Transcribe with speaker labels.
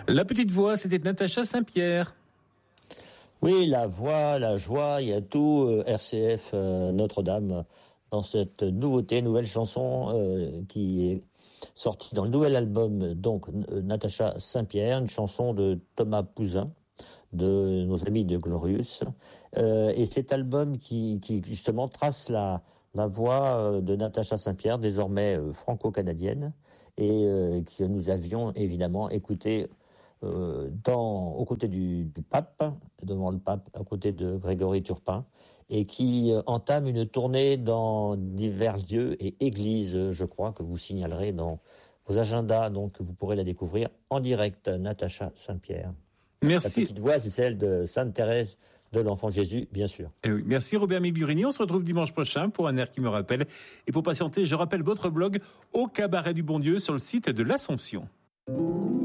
Speaker 1: La petite voix, c'était Natacha Saint-Pierre.
Speaker 2: Oui, la voix, la joie, il y a tout, RCF Notre-Dame, dans cette nouvelle chanson qui est sortie dans le nouvel album, donc Natacha Saint-Pierre, une chanson de Thomas Pouzin, de nos amis de Glorious. Et cet album qui justement trace la voix de Natacha Saint-Pierre, désormais franco-canadienne, et que nous avions évidemment écouté aux côtés du pape, devant le pape, à côté de Grégory Turpin, et qui entame une tournée dans divers lieux et églises, je crois, que vous signalerez dans vos agendas, donc vous pourrez la découvrir en direct, Natacha Saint-Pierre.
Speaker 1: Merci.
Speaker 2: La petite voix, c'est celle de Sainte Thérèse de l'Enfant Jésus, bien sûr.
Speaker 1: Et oui, merci Robert Migurini. On se retrouve dimanche prochain pour un air qui me rappelle. Et pour patienter, je rappelle votre blog Au Cabaret du Bon Dieu sur le site de l'Assomption.